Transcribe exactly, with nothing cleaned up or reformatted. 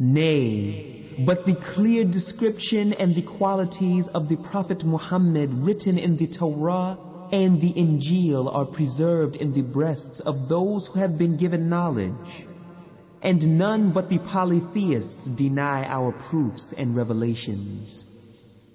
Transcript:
Nay, but the clear description and the qualities of the Prophet Muhammad written in the Torah and the Injil are preserved in the breasts of those who have been given knowledge. And none but the polytheists deny our proofs and revelations.